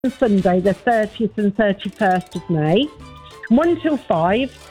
Sunday, the 30th and 31st of May, 1 till 5.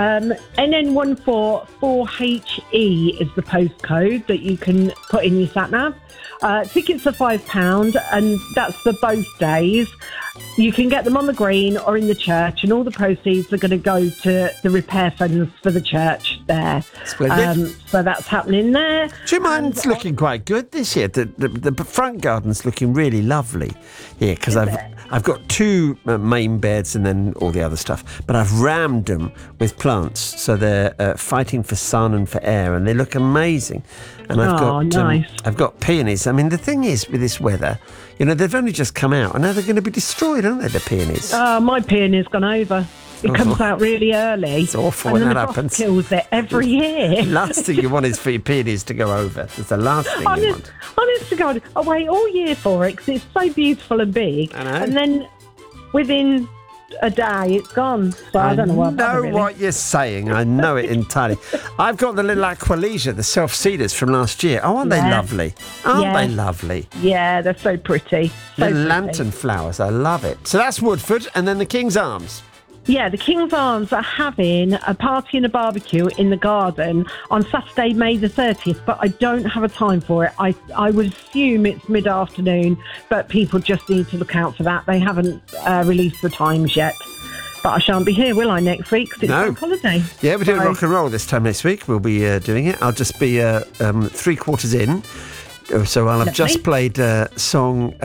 NN144HE is the postcode that you can put in your sat-nav. Tickets are £5, and that's for both days. You can get them on the green or in the church, and all the proceeds are going to go to the repair funds for the church there. Splendid. So that's happening there. Do you mind? It's looking quite good this year. The front garden's looking really lovely here because I've got two main beds and then all the other stuff, but I've rammed them with plants, so they're fighting for sun and for air, and they look amazing. And I've got peonies. I mean, the thing is with this weather, they've only just come out, and now they're going to be destroyed, aren't they, the peonies? Oh, my peony's gone over. It comes out really early. It's awful when that happens. And the frost kills it every year. The last thing you want is for your peonies to go over. It's the last thing you want. Honest to God, I wait all year for it because it's so beautiful and big. I know. And then within a day, it's gone. So I don't know what. I know what you're saying. I know it entirely. I've got the little Aqualesia, the self-seeders from last year. Oh, aren't they lovely? Aren't they lovely? Yeah, they're so pretty. The lantern flowers. I love it. So that's Woodford, and then the King's Arms. Yeah, the King's Arms are having a party and a barbecue in the garden on Saturday, May the 30th, but I don't have a time for it. I would assume it's mid-afternoon, but people just need to look out for that. They haven't released the times yet. But I shan't be here, will I, next week? Because it's bank holiday. Yeah, we're doing rock and roll this time next week. We'll be doing it. I'll just be 3/4 in. So I'll have just played song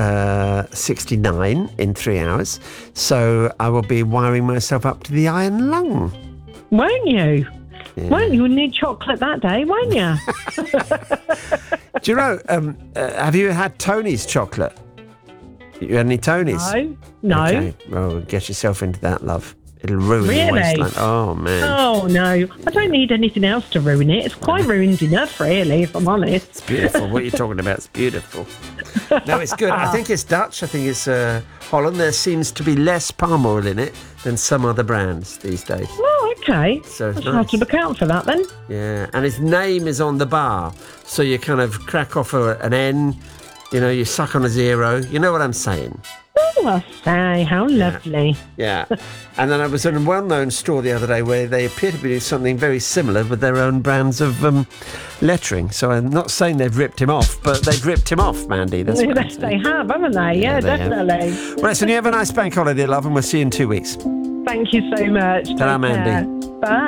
69 in 3 hours. So I will be wiring myself up to the iron lung. Won't you? Yeah. Won't you? Need chocolate that day, won't you? Do you know, have you had Tony's chocolate? You had any Tony's? No. Okay, well, get yourself into that, love. It'll ruin your waistline. Oh, man. Oh, no. I don't need anything else to ruin it. It's quite ruined enough, really, if I'm honest. It's beautiful. What are you talking about? It's beautiful. No, it's good. I think it's Dutch. I think it's Holland. There seems to be less palm oil in it than some other brands these days. Oh, okay. So it's I'll have to look out for that, then. Yeah, and his name is on the bar. So you kind of crack off an N, you suck on a 0. You know what I'm saying? Oh, I say, how lovely. Yeah. And then I was in a well-known store the other day where they appear to be doing something very similar with their own brands of lettering. So I'm not saying they've ripped him off, but they've ripped him off, Mandy. That's what Yes, they have, haven't they? Yeah, definitely. Right, so you have a nice bank holiday, love, and we'll see you in 2 weeks. Thank you so much. Ta-ra, Mandy. Bye.